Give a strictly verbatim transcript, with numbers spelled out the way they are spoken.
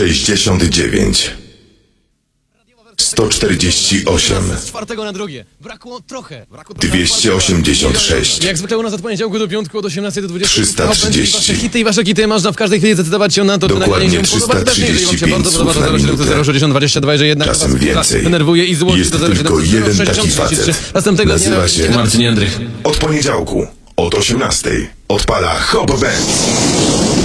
sześćdziesiąt dziewięć, sto czterdzieści osiem, Z czwartego na drugie. Brakło trochę. Brakło dwieście osiemdziesiąt sześć, Jak zwykle u nas od poniedziałku do piątku od osiemnastej do dwudziestej. trzysta trzydzieści. Wasze hity i wasze hity można w każdej chwili zdecydować się na to, czy Dokładnie nagranie się podoba. trzysta Jeżeli wam się trzydzieści bardzo pięć podoba, słów to na zero siedem minutę. sześćdziesiąt dwadzieścia dwa, że jednak Czasem was więcej. denerwuje i złości. Jest to zero siedem tylko jeden taki sześćdziesiąt trzydzieści trzy. facet. Następnego dnia Nazywa się Marcin Jędrych. Od poniedziałku od osiemnastej odpala Hop Band.